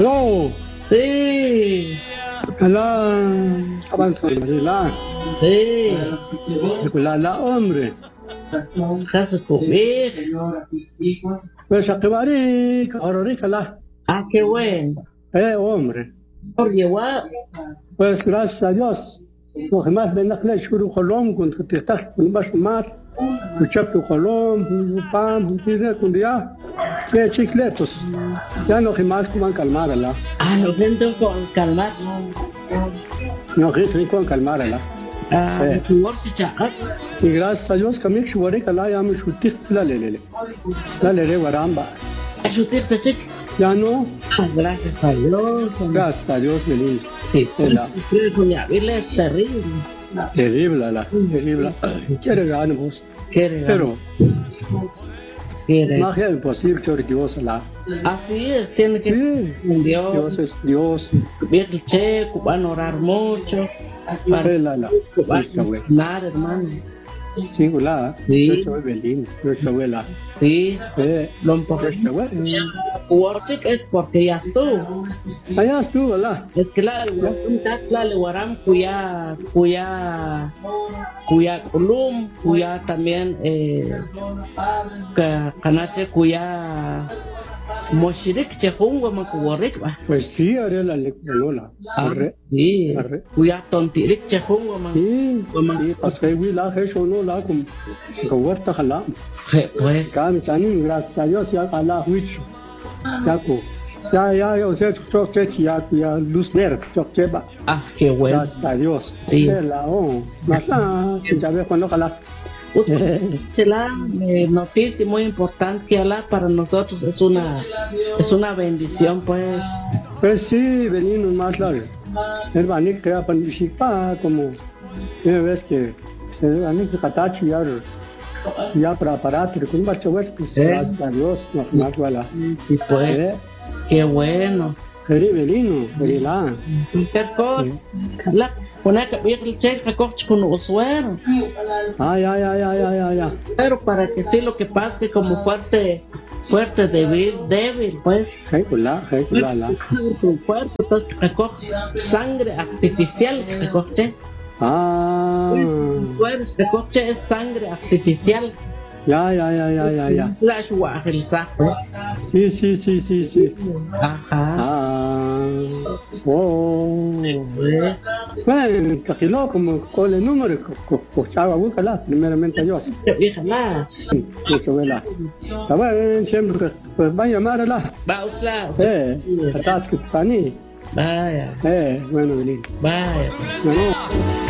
No, Sí, la avanzarla, sí. la hombre. Casa cubrir. Pues a que varica, ahora rica la, Ah, qué bueno. hombre. Por llevar. Pues gracias a Dios. Lo que más ven a shuru colom con que te estás con más más. Tu chapto colom, pam, tira con día. Que chicletos. Ya no que más como calmar la. Ah, lo siento con calmar. No que con calmar la. Ah, tu orchicha. Y gracias a Dios que me shuré que la ya me shutir la lele. La lele waramba. Ayúdate, chic. Ya no. Ah, gracias a Dios. Gracias a Dios, Belín. Sí, La con Yavile es terrible. terrible, la terrible. Quiere ganar vos. Quiere, Pero quiere. más es imposible que Dios la. Así es, tiene que Sí, Dios. Dios es Dios. Bien el checo, van a orar mucho. Para La. que van a ganar, hermano. Singular. Sí. Yo soy Belín. Yo soy la. Sí, lo Yo importante soy. es porque ya estuvo. Allá estuvo, la. Es que la le guaram cuya culum, cuya también canache cuya moshirik chehungwa makuwarik ba. Pues sí, haré la lectura. Arre. Sí, Arre. cuya tontirik chehungwa ma. Sí, sí, pasé la hecho no la con huerta jala. Pues, Cada mi gracias a Dios ya jala huicho. Ya co. Ya, o sea, ya luz verde, cheba. qué bueno. Gracias a Dios. Sí. La más ya ve cuando jala. La noticia muy importante que Alá para nosotros es una bendición, pues. Pues sí, venimos más largo. El banik crea para como una vez que el banik katachi ya para aparato con más chavos, pues gracias a Dios nos más vale. Sí, pues. Qué bueno. Venino, la. Qué cosa. La poner que ver el cheque recoge con usuario. Ya. Pero para que sí lo que pasa que como fuerte, débil, pues. La. Tu cuerpo, entonces recoge sangre artificial, recoge. Suero, recoge es sangre artificial. Ya. Slash guajelsa, pues. Sí. Ajá. Pues. Bueno, cajiló como con el número, chava, búscala, primeramente Dios. Híjala. Eso vela. Está bueno, siempre, pues va a llamarla. Bausla. Atrás que está ni. Vaya. Bueno, Belín. Vaya. Bueno.